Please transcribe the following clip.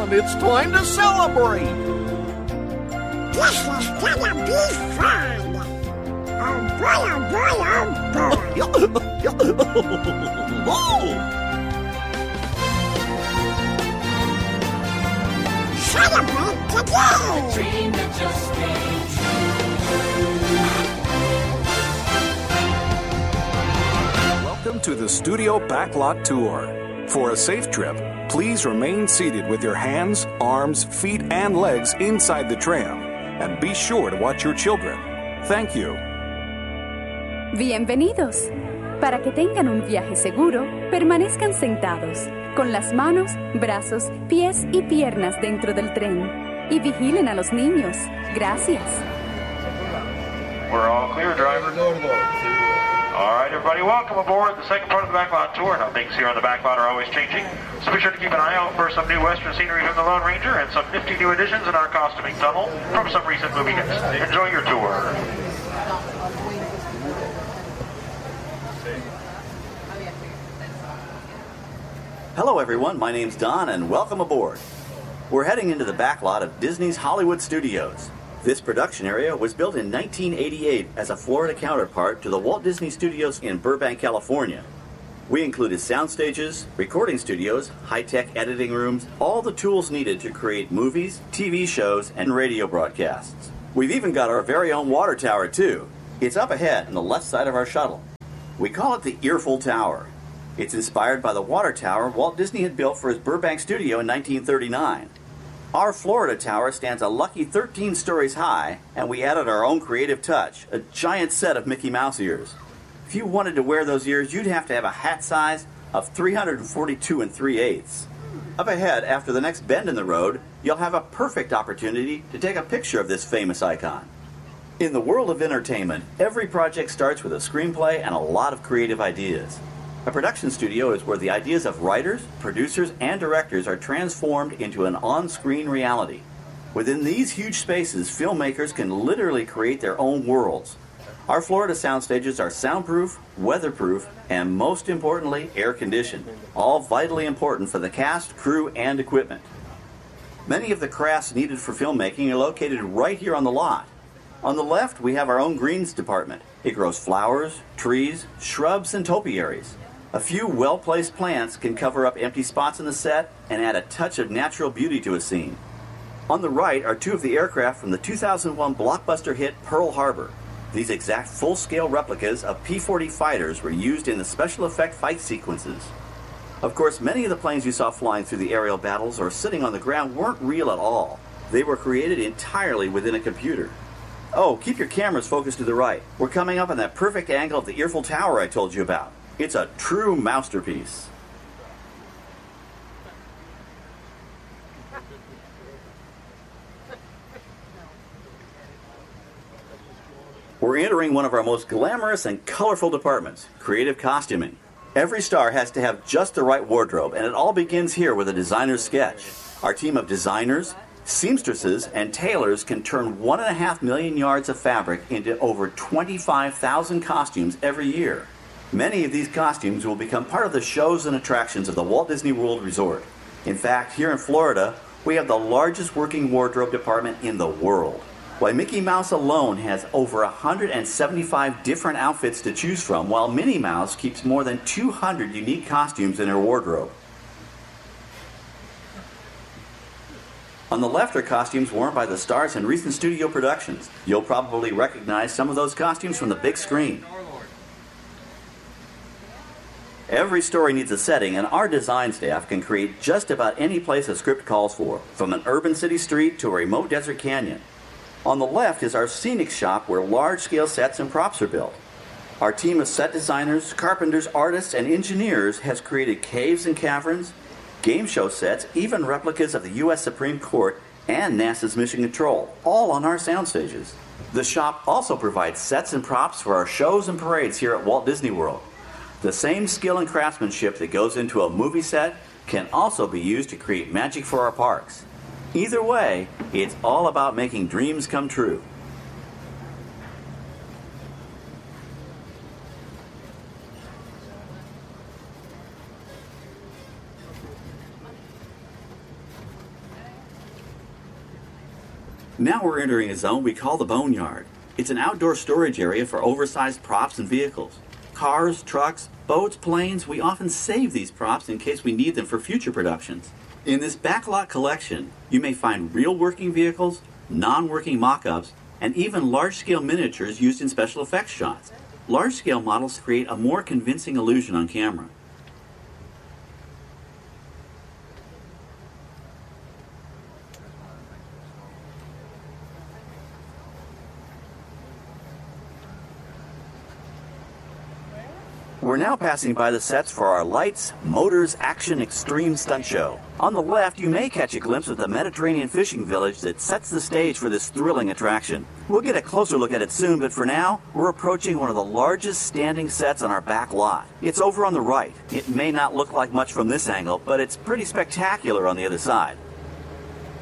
on, it's time to celebrate! This is gonna be fun! Oh boy, oh boy, oh boy! Celebrate today! A dream that just came true. Welcome to the Studio Backlot Tour. For a safe trip, please remain seated with your hands, arms, feet, and legs inside the tram. And be sure to watch your children. Thank you. Bienvenidos. Para que tengan un viaje seguro, permanezcan sentados, con las manos, brazos, pies y piernas dentro del tren. Y vigilen a los niños. Gracias. We're all clear, driver. All right, everybody, welcome aboard the second part of the Backlot Tour. Now, things here on the Backlot are always changing, so be sure to keep an eye out for some new Western scenery from the Lone Ranger and some nifty new additions in our costuming tunnel from some recent movie hits. Enjoy your tour. Hello, everyone. My name's Don, and welcome aboard. We're heading into the backlot of Disney's Hollywood Studios. This production area was built in 1988 as a Florida counterpart to the Walt Disney Studios in Burbank, California. We included sound stages, recording studios, high-tech editing rooms, all the tools needed to create movies, TV shows, and radio broadcasts. We've even got our very own water tower, too. It's up ahead on the left side of our shuttle. We call it the Earful Tower. It's inspired by the water tower Walt Disney had built for his Burbank studio in 1939. Our Florida tower stands a lucky 13 stories high, and we added our own creative touch, a giant set of Mickey Mouse ears. If you wanted to wear those ears, you'd have to have a hat size of 342 3/8. Up ahead, after the next bend in the road, you'll have a perfect opportunity to take a picture of this famous icon. In the world of entertainment, every project starts with a screenplay and a lot of creative ideas. A production studio is where the ideas of writers, producers, and directors are transformed into an on-screen reality. Within these huge spaces, filmmakers can literally create their own worlds. Our Florida sound stages are soundproof, weatherproof, and most importantly, air-conditioned, all vitally important for the cast, crew, and equipment. Many of the crafts needed for filmmaking are located right here on the lot. On the left, we have our own greens department. It grows flowers, trees, shrubs, and topiaries. A few well-placed plants can cover up empty spots in the set and add a touch of natural beauty to a scene. On the right are two of the aircraft from the 2001 blockbuster hit Pearl Harbor. These exact full-scale replicas of P-40 fighters were used in the special effect fight sequences. Of course, many of the planes you saw flying through the aerial battles or sitting on the ground weren't real at all. They were created entirely within a computer. Oh, keep your cameras focused to the right. We're coming up on that perfect angle of the Earful Tower I told you about. It's a true masterpiece. We're entering one of our most glamorous and colorful departments, creative costuming. Every star has to have just the right wardrobe, and it all begins here with a designer's sketch. Our team of designers, seamstresses, and tailors can turn 1.5 million yards of fabric into over 25,000 costumes every year. Many of these costumes will become part of the shows and attractions of the Walt Disney World Resort. In fact, here in Florida, we have the largest working wardrobe department in the world. Why, Mickey Mouse alone has over 175 different outfits to choose from, while Minnie Mouse keeps more than 200 unique costumes in her wardrobe. On the left are costumes worn by the stars in recent studio productions. You'll probably recognize some of those costumes from the big screen. Every story needs a setting, and our design staff can create just about any place a script calls for, from an urban city street to a remote desert canyon. On the left is our scenic shop where large-scale sets and props are built. Our team of set designers, carpenters, artists, and engineers has created caves and caverns, game show sets, even replicas of the U.S. Supreme Court and NASA's Mission Control, all on our sound stages. The shop also provides sets and props for our shows and parades here at Walt Disney World. The same skill and craftsmanship that goes into a movie set can also be used to create magic for our parks. Either way, it's all about making dreams come true. Now we're entering a zone we call the Boneyard. It's an outdoor storage area for oversized props and vehicles. Cars, trucks, boats, planes, we often save these props in case we need them for future productions. In this backlot collection, you may find real working vehicles, non-working mock-ups, and even large-scale miniatures used in special effects shots. Large-scale models create a more convincing illusion on camera. We're now passing by the sets for our Lights, Motors, Action Extreme Stunt Show. On the left, you may catch a glimpse of the Mediterranean fishing village that sets the stage for this thrilling attraction. We'll get a closer look at it soon, but for now, we're approaching one of the largest standing sets on our back lot. It's over on the right. It may not look like much from this angle, but it's pretty spectacular on the other side.